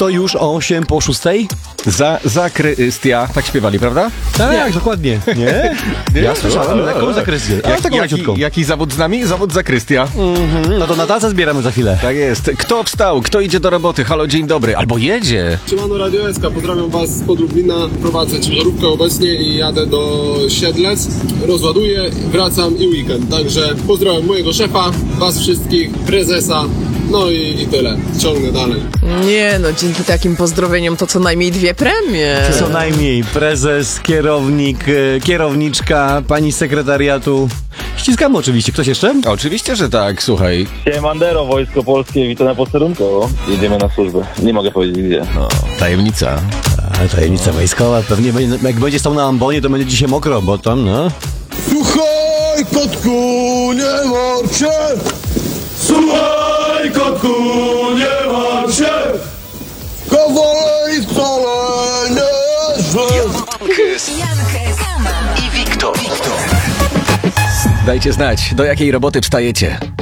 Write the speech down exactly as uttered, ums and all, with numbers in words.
to już osiem po szóstej? Za, zakrystia. Tak śpiewali, prawda? Tak, dokładnie. Nie? Ja słyszałem lekką zakrystię. Jak, taką jaki, leciutką. jaki zawód z nami? Zawód zakrystia. Mhm, no to na tacę zbieramy za chwilę. Tak jest. Kto wstał? Kto idzie do roboty? Halo, dzień dobry. Albo jedzie. Siemano Radio S K, pozdrawiam was z Podlublina. Prowadzę ciężarówkę obecnie i jadę do Siedlec. Rozładuję, wracam i weekend. Także pozdrawiam mojego szefa, was wszystkich, prezesa. No i, i tyle. Ciągnę dalej. Nie no, dzięki takim pozdrowieniom to co najmniej dwie premie. Co najmniej prezes, kierownik, e, kierowniczka, pani z sekretariatu. Ściskamy oczywiście. Ktoś jeszcze? Oczywiście, że tak. Słuchaj. Siemandero, Wojsko Polskie, witam na posterunku. Jedziemy na służbę. Nie mogę powiedzieć gdzie. No, tajemnica. A, tajemnica wojskowa. Pewnie będzie, jak będzie stał na ambonie, to będzie dzisiaj mokro, bo tam, no. Słuchaj, kotku, nie martw się! Słuchaj, kotku, nie martw się! Kowalej wcale nie źle! I Wiktor. Dajcie znać, do jakiej roboty wstajecie.